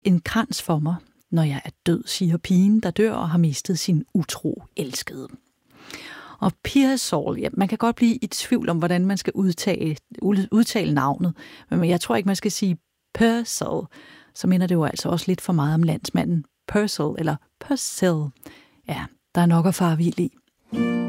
En krans for mig, når jeg er død, siger pigen, der dør og har mistet sin utro elskede. Og Pearsall, ja, man kan godt blive i tvivl om, hvordan man skal udtale navnet, men jeg tror ikke, man skal sige Pearsall. Så minder det jo altså også lidt for meget om landsmanden Purcell eller Purcell. Ja, der er nok at fare vild i.